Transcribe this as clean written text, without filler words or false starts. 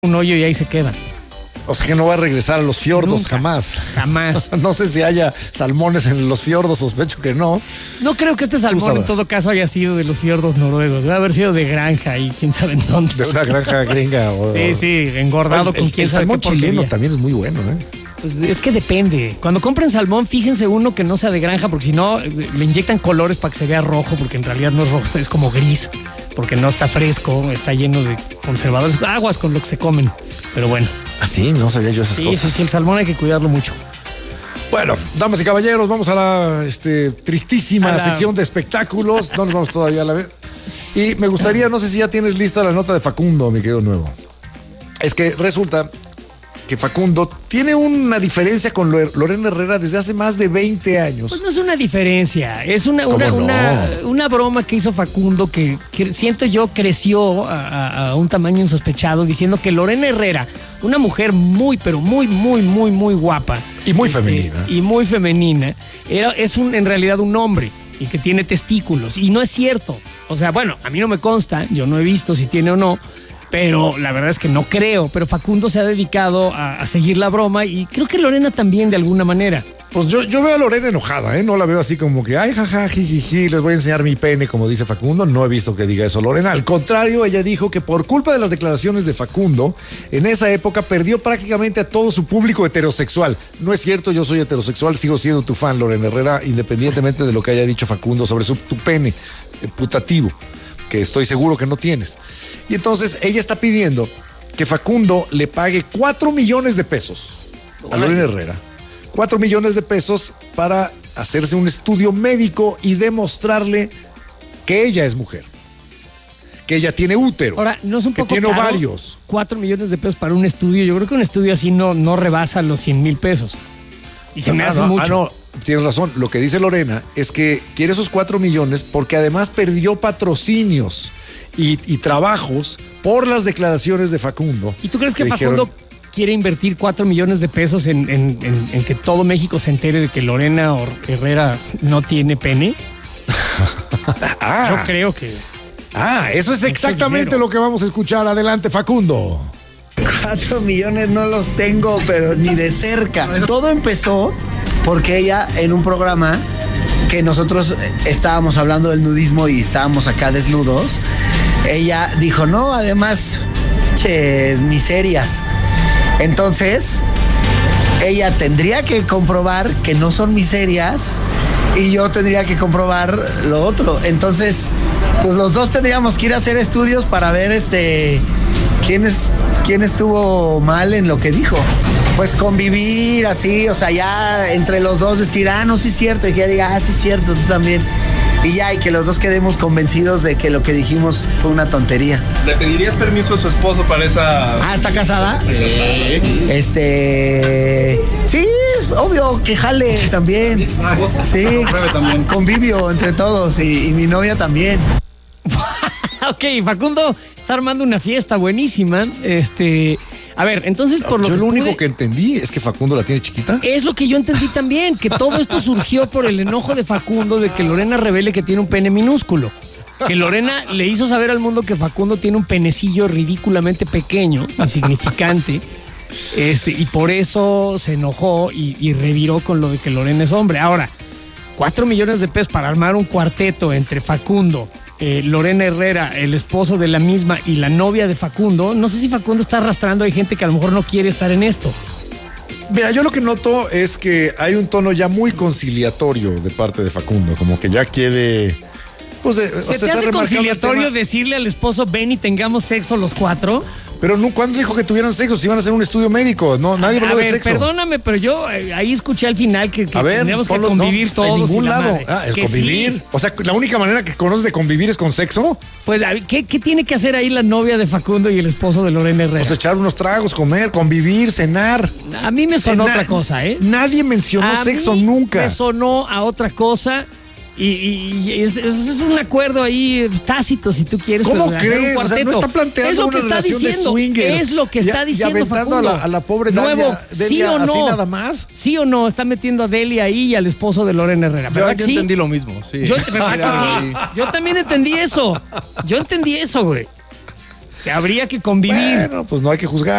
un hoyo y ahí se queda. O sea que no va a regresar a los fiordos. Nunca, jamás. Jamás. No sé si haya salmones en los fiordos, sospecho que no. No creo que este salmón en todo caso haya sido de los fiordos noruegos. Debe haber sido de granja y quién sabe en dónde. De una granja gringa. Sí, engordado con quién sabe qué porquería. El salmón chileno también es muy bueno, Pues es que depende. Cuando compren salmón, fíjense uno que no sea de granja, porque si no, le inyectan colores para que se vea rojo, porque en realidad no es rojo, es como gris, porque no está fresco, está lleno de conservadores, aguas con lo que se comen. Pero bueno. ¿Ah, sí? No sabía yo esas cosas. Sí, el salmón hay que cuidarlo mucho. Bueno, damas y caballeros, vamos a la tristísima sección de espectáculos. No nos vamos todavía a la vez. Y me gustaría, no sé si ya tienes lista la nota de Facundo, mi querido Nuevo. Es que resulta que Facundo tiene una diferencia con Lorena Herrera desde hace más de 20 años. Pues no es una diferencia, es una broma que hizo Facundo que siento yo creció a un tamaño insospechado, diciendo que Lorena Herrera, una mujer muy, pero muy guapa. Y muy femenina. Y muy femenina, en realidad un hombre y que tiene testículos. Y no es cierto. O sea, bueno, a mí no me consta, yo no he visto si tiene o no. Pero la verdad es que no creo. Pero Facundo se ha dedicado a seguir la broma y creo que Lorena también de alguna manera. Pues yo veo a Lorena enojada, No la veo así como que, ay, jaja, jijiji, les voy a enseñar mi pene, como dice Facundo. No he visto que diga eso Lorena. Al contrario, ella dijo que por culpa de las declaraciones de Facundo, en esa época perdió prácticamente a todo su público heterosexual. No es cierto, yo soy heterosexual, sigo siendo tu fan, Lorena Herrera, independientemente de lo que haya dicho Facundo sobre tu pene putativo, que estoy seguro que no tienes. Y entonces ella está pidiendo que Facundo le pague 4 millones de pesos a Lorena Herrera. 4 millones de pesos para hacerse un estudio médico y demostrarle que ella es mujer. Que ella tiene útero. Ahora, ¿no es un poco que tiene caro? Ovarios. 4 millones de pesos para un estudio. Yo creo que un estudio así no rebasa los 100,000 pesos. Y se me hace mucho. No, tienes razón. Lo que dice Lorena es que quiere esos 4 millones porque además perdió patrocinios y trabajos por las declaraciones de Facundo. ¿Y tú crees que Facundo quiere invertir 4 millones de pesos en que todo México se entere de que Lorena Herrera no tiene pene? Yo creo que... eso es exactamente lo que vamos a escuchar. Adelante, Facundo. 4 millones no los tengo, pero ni de cerca. Todo empezó porque ella, en un programa que nosotros estábamos hablando del nudismo y estábamos acá desnudos, ella dijo, no, además, miserias. Entonces, ella tendría que comprobar que no son miserias y yo tendría que comprobar lo otro. Entonces, pues los dos tendríamos que ir a hacer estudios para ver quién estuvo mal en lo que dijo. Pues convivir así, o sea, ya entre los dos decir, no, sí es cierto, y que ella diga, sí es cierto, tú también. Y ya, y que los dos quedemos convencidos de que lo que dijimos fue una tontería. ¿Le pedirías permiso a su esposo para esa...? ¿Está casada? Sí. Sí, es obvio que jale también. Sí, también. Convivio entre todos y mi novia también. Ok, Facundo está armando una fiesta buenísima. A ver, entonces por lo yo que lo único que entendí es que Facundo la tiene chiquita. Es lo que yo entendí también, que todo esto surgió por el enojo de Facundo de que Lorena revele que tiene un pene minúsculo. Que Lorena le hizo saber al mundo que Facundo tiene un penecillo ridículamente pequeño, insignificante. Y por eso se enojó y reviró con lo de que Lorena es hombre. Ahora, 4 millones de pesos para armar un cuarteto entre Facundo, Lorena Herrera, el esposo de la misma y la novia de Facundo. No sé si Facundo está arrastrando, hay gente que a lo mejor no quiere estar en esto. Mira, yo lo que noto es que hay un tono ya muy conciliatorio de parte de Facundo, como que ya quiere... ¿Se te hace conciliatorio decirle al esposo, ven y tengamos sexo los 4? Pero no, ¿cuándo dijo que tuvieran sexo? Si iban a hacer un estudio médico. No, nadie habló de sexo. Perdóname, pero yo ahí escuché al final que tendríamos que convivir todos. En ningún lado. Es que convivir. Sí. O sea, la única manera que conoces de convivir es con sexo. Pues, ¿qué tiene que hacer ahí la novia de Facundo y el esposo de Lorena Herrera? Pues echar unos tragos, comer, convir, cenar. A mí me sonó otra cosa, Nadie mencionó sexo nunca. Me sonó a otra cosa. Y es un acuerdo ahí tácito, si tú quieres. ¿Cómo crees? O sea, no está planteando una relación de swingers. Es lo que está diciendo y aventando Facundo. a la pobre Delia, ¿sí o no? Así nada más. ¿Sí o no? Está metiendo a Delia ahí y al esposo de Lorena Herrera. Yo entendí lo mismo, sí. Yo también entendí eso. Yo entendí eso, güey. Que habría que convivir. Bueno, pues no hay que juzgar.